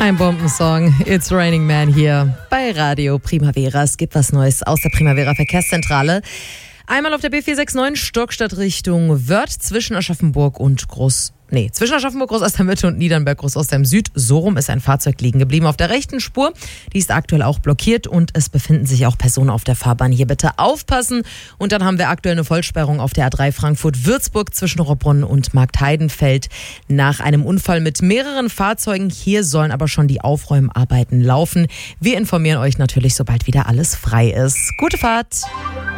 Ein Bombensong. It's Raining Man hier bei Radio Primavera. Es gibt was Neues aus der Primavera Verkehrszentrale. Einmal auf der B469 Stockstadt Richtung Wörth zwischen Aschaffenburg und zwischen Aschaffenburg, Groß aus der Mitte und Niedernberg, Groß aus dem Süd. So rum ist ein Fahrzeug liegen geblieben auf der rechten Spur. Die ist aktuell auch blockiert und es befinden sich auch Personen auf der Fahrbahn. Hier bitte aufpassen. Und dann haben wir aktuell eine Vollsperrung auf der A3 Frankfurt-Würzburg zwischen Rottbrunn und Marktheidenfeld nach einem Unfall mit mehreren Fahrzeugen. Hier sollen aber schon die Aufräumarbeiten laufen. Wir informieren euch natürlich, sobald wieder alles frei ist. Gute Fahrt!